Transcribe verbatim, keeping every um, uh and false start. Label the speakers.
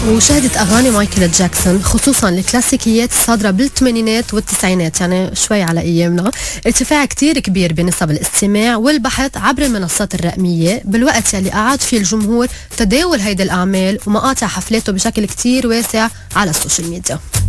Speaker 1: وشهدت أغاني مايكل جاكسون خصوصا الكلاسيكيات الصادرة بالثمانينات والتسعينات، يعني شوي على أيامنا، ارتفاع كتير كبير بنسب الاستماع والبحث عبر المنصات الرقمية بالوقت يلي أعاد فيه الجمهور تداول هيدي الأعمال ومقاطع حفلاته بشكل كتير واسع على السوشيال ميديا.